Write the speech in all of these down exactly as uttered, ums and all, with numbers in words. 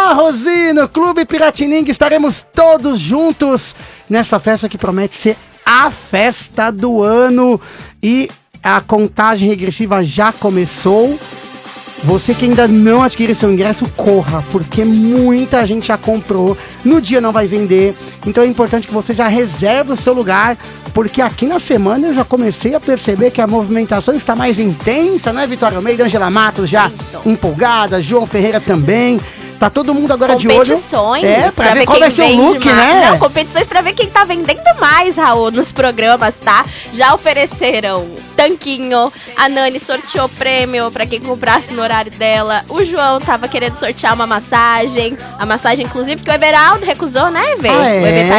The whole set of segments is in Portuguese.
Solta Rosino, Clube Piratininga, estaremos todos juntos nessa festa que promete ser a festa do ano. E a contagem regressiva já começou. Você que ainda não adquiriu seu ingresso, corra, porque muita gente já comprou, no dia não vai vender, então é importante que você já reserve o seu lugar, porque aqui na semana eu já comecei a perceber que a movimentação está mais intensa, né, Vitória Almeida, Angela Matos já empolgada, João Ferreira também. Tá todo mundo agora de olho. Competições. É, pra, pra ver, ver qual vai ser o look, mais. né? Não, competições pra ver quem tá vendendo mais, Raul, nos programas, tá? Já ofereceram tanquinho, a Nani sorteou prêmio pra quem comprasse no horário dela, o João tava querendo sortear uma massagem, a massagem inclusive que o Everaldo recusou, né, Eve? Ah, é? O Eve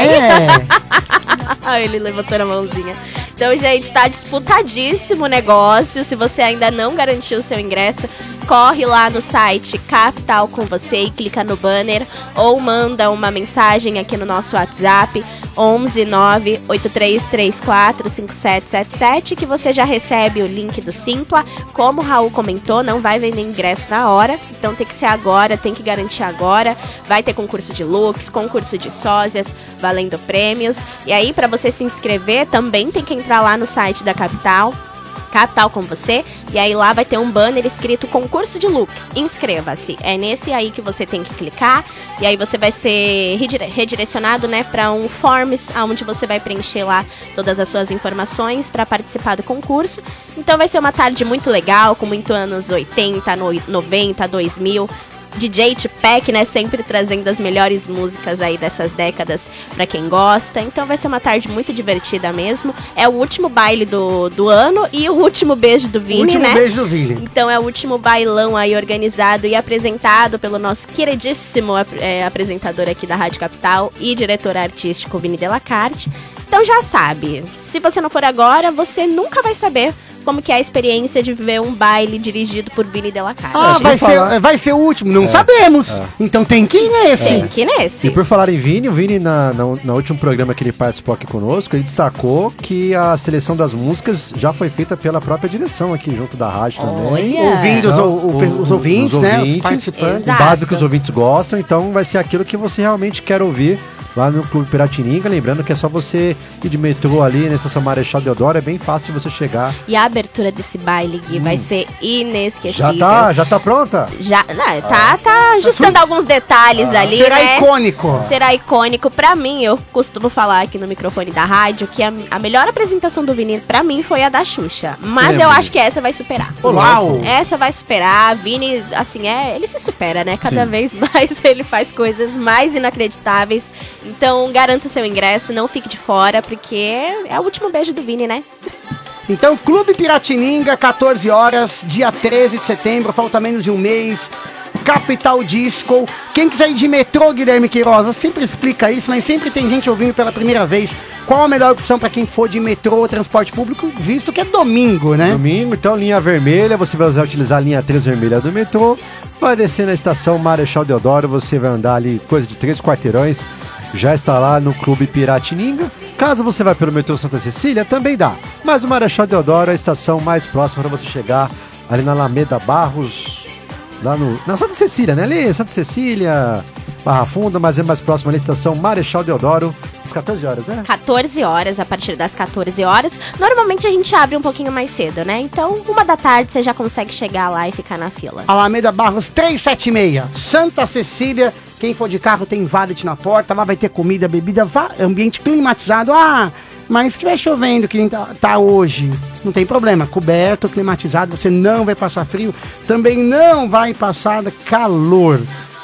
tá aí? Ele levantou a mãozinha. Então, gente, tá disputadíssimo o negócio. Se você ainda não garantiu o seu ingresso, corre lá no site Capital com você e clica no banner ou manda uma mensagem aqui no nosso WhatsApp onze nove oito três três quatro cinco sete sete sete que você já recebe o link do Simpla. Como o Raul comentou, não vai vender ingresso na hora, então tem que ser agora, tem que garantir agora. Vai ter concurso de looks, concurso de sósias, valendo prêmios. E aí, para você se inscrever, também tem que entrar lá no site da Capital, Capital com você, e aí lá vai ter um banner escrito concurso de looks, inscreva-se. É nesse aí que você tem que clicar, e aí você vai ser redirecionado, né, para um forms, onde você vai preencher lá todas as suas informações para participar do concurso. Então vai ser uma tarde muito legal, com muito anos oitenta, noventa, dois mil. D J Tupac, né, sempre trazendo as melhores músicas aí dessas décadas pra quem gosta. Então vai ser uma tarde muito divertida mesmo. É o último baile do, do ano e o último beijo do Vini, último né? Último beijo do Vini. Então é o último bailão aí organizado e apresentado pelo nosso queridíssimo é, apresentador aqui da Rádio Capital e diretor artístico Vini Delacarte. Então já sabe, se você não for agora, você nunca vai saber como que é a experiência de ver um baile dirigido por Vini Delacarte. Ah, vai ser, vai ser o último, não é, sabemos. É. Então tem que ir nesse. Tem que ir nesse. E por falar em Vini, o Vini, na, na, na último programa que ele participou aqui conosco, ele destacou que a seleção das músicas já foi feita pela própria direção aqui, junto da rádio também. Olha. Ouvindo os, o, o, os ouvintes, os né? Ouvintes, os participantes. Com base do que os ouvintes gostam, então vai ser aquilo que você realmente quer ouvir lá no Clube Piratininga. Lembrando que é só você ir de metrô ali na Estação Marechal Deodoro, é bem fácil de você chegar. E a abertura desse baile, Gui, hum. vai ser inesquecível. Já tá, já tá pronta? Já, não, tá, tá ajustando ah. alguns detalhes ah. ali, Será né? icônico. Será icônico. Pra mim, eu costumo falar aqui no microfone da rádio que a, a melhor apresentação do Vini, pra mim, foi a da Xuxa. Mas é, eu acho que essa vai superar. Uau! Essa vai superar. Vini, assim, é, ele se supera, né? Cada Sim. vez mais ele faz coisas mais inacreditáveis. Então, garanta seu ingresso, não fique de fora, porque é o último beijo do Vini, né? Então, Clube Piratininga, quatorze horas, dia treze de setembro, falta menos de um mês. Capital Disco. Quem quiser ir de metrô, Guilherme Queiroz, eu sempre explica isso, mas sempre tem gente ouvindo pela primeira vez. Qual a melhor opção para quem for de metrô ou transporte público, visto que é domingo, né? Domingo, então linha vermelha, você vai usar, utilizar a linha três vermelha do metrô, vai descer na estação Marechal Deodoro, você vai andar ali coisa de três quarteirões, já está lá no Clube Piratininga. Caso você vá pelo metrô Santa Cecília, também dá. Mas o Marechal Deodoro é a estação mais próxima para você chegar ali na Alameda Barros, lá no, na Santa Cecília, né? Ali, Santa Cecília, Barra Funda, mas é mais próximo ali, estação Marechal Deodoro, às quatorze horas, né? quatorze horas, a partir das quatorze horas. Normalmente a gente abre um pouquinho mais cedo, né? Então, uma da tarde você já consegue chegar lá e ficar na fila. Alameda Barros trezentos e setenta e seis, Santa Cecília. Quem for de carro tem valet na porta, lá vai ter comida, bebida, ambiente climatizado. Ah, mas se estiver chovendo, que nem tá, tá hoje, não tem problema, coberto, climatizado, você não vai passar frio, também não vai passar calor.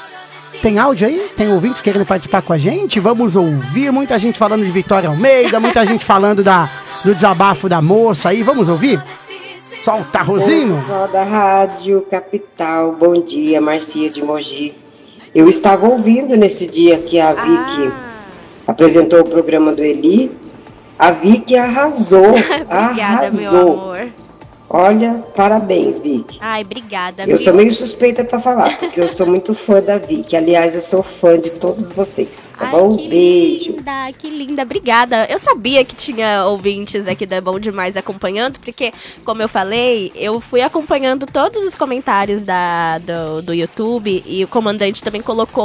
Tem áudio aí? Tem ouvintes querendo participar com a gente? Vamos ouvir, muita gente falando de Vitória Almeida, muita gente falando da, do desabafo da moça aí, vamos ouvir? Solta, Rosino! Oi, pessoal da Rádio Capital, bom dia, Marcia de Mogi. Eu estava ouvindo nesse dia que a Vicky ah. apresentou o programa do Eli. A Vicky arrasou. Obrigada, arrasou. meu amor. Olha, parabéns, Vicky. Ai, obrigada. Eu sou meio suspeita para falar, porque eu sou muito fã da Vicky. Aliás, eu sou fã de todos vocês. Tá Ai, bom? Que Beijo. Linda, que linda, obrigada. Eu sabia que tinha ouvintes aqui da Bom Demais acompanhando, porque, como eu falei, eu fui acompanhando todos os comentários da, do, do YouTube e o comandante também colocou